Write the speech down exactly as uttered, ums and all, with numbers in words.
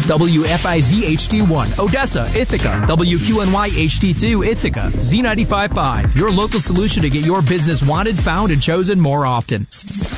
W F I Z H D one, Odessa, Ithaca. W Q N Y H D two, Ithaca. Z ninety-five point five, your local solution to get your business wanted, found, and chosen more often.